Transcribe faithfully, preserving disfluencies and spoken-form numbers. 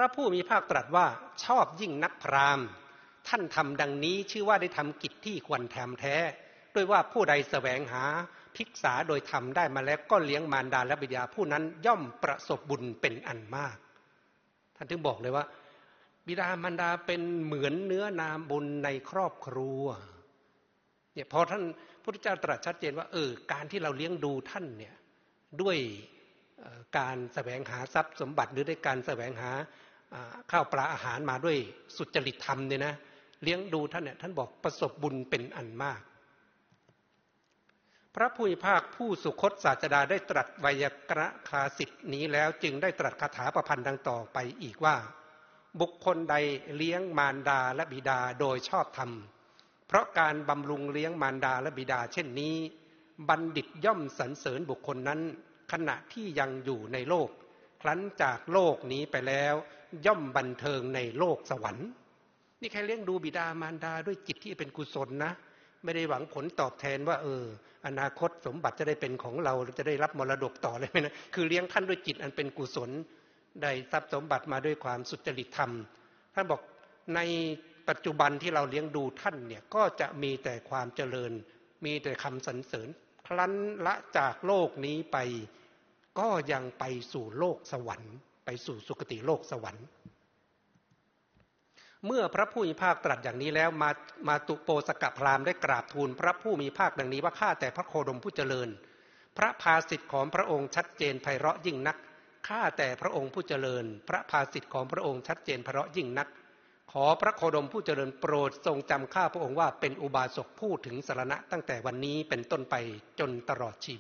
ระผู้มีภาคตรัสว่าชอบยิ่งนักพราหมณ์ท่านทำดังนี้ชื่อว่าได้ทำกิจที่ควรทำแท้ด้วยว่าผู้ใดแสวงหาภิกษาโดยธรรมได้มาแล้วก็เลี้ยงมารดาและบิดาผู้นั้นย่อมประสบบุญเป็นอันมากท่านถึงบอกเลยว่าบิดามารดาเป็นเหมือนเนื้อนาบุญในครอบครัวเนี่ยพอท่านพุทธเจ้าตรัสชัดเจนว่าเออการที่เราเลี้ยงดูท่านเนี่ยด้วยการแสวงหาทรัพย์สมบัติหรือด้วยการแสวงหาข้าวปลาอาหารมาด้วยสุจริตธรรมเนี่ยนะเลี้ยงดูท่านเนี่ยท่านบอกประสบบุญเป็นอันมากพระผู้มีภาคผู้สุคตศาสดาได้ตรัสไวยากรณคาสิทธินี้แล้วจึงได้ตรัสคาถาประพันธ์ดังต่อไปอีกว่าบุคคลใดเลี้ยงมารดาและบิดาโดยชอบธรรมเพราะการบำรุงเลี้ยงมารดาและบิดาเช่นนี้บัณฑิตย่อมสรรเสริญบุคคลนั้นขณะที่ยังอยู่ในโลกครั้นจากโลกนี้ไปแล้วย่อมบันเทิงในโลกสวรรค์นี่ใครเลี้ยงดูบิดามารดาด้วยจิตที่เป็นกุศลนะไม่ได้หวังผลตอบแทนว่าเอออนาคตสมบัติจะได้เป็นของเราจะได้รับมรดกต่อเลยไหมนะคือเลี้ยงท่านด้วยจิตอันเป็นกุศลได้ทรัพย์สมบัติมาด้วยความสุจริตธรรมท่านบอกในปัจจุบันที่เราเลี้ยงดูท่านเนี่ยก็จะมีแต่ความเจริญมีแต่คำสรรเสริญครั้นละจากโลกนี้ไปก็ยังไปสู่โลกสวรรค์ไปสู่สุคติโลกสวรรค์เมื่อพระผู้มีภาคตรัสอย่างนี้แล้วมามาตุโปสกพราหมณ์ได้กราบทูลพระผู้มีภาคดังนี้ว่าข้าแต่พระโคดมผู้เจริญพระภาสิทธิ์ของพระองค์ชัดเจนไพเราะยิ่งนักข้าแต่พระองค์ผู้เจริญพระภาสิทธิ์ของพระองค์ชัดเจนไพเราะยิ่งนักขอพระโคดมผู้เจริญโปรดทรงจำข้าพระองค์ว่าเป็นอุบาสกผู้ถึงสรณะตั้งแต่วันนี้เป็นต้นไปจนตลอดชีวิต